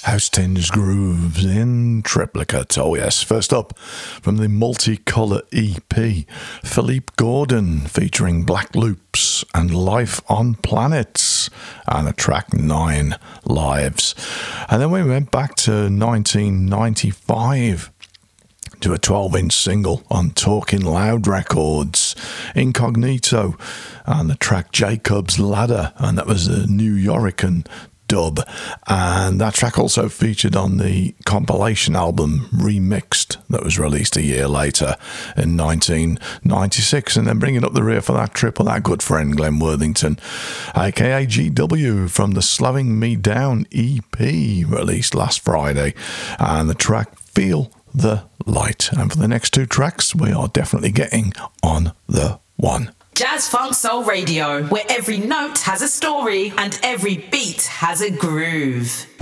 House-tinged grooves in triplicate. Oh yes, first up from the Multicolour EP, Philippe Gordon featuring Black Loops and Life on Planets, and a track 9 Lives. And then we went back to 1995 to a 12-inch single on Talking Loud Records, Incognito, and the track Jacob's Ladder, and that was a New Yorican dub. And that track also featured on the compilation album Remixed that was released a year later in 1996. And then bringing up the rear for that trip with our good friend Glenn Worthington, aka GW, from the Slowing Me Down EP released last Friday, and the track Feel the Light. And for the next two tracks, we are definitely getting on the one. Jazz Funk Soul Radio, where every note has a story and every beat has a groove.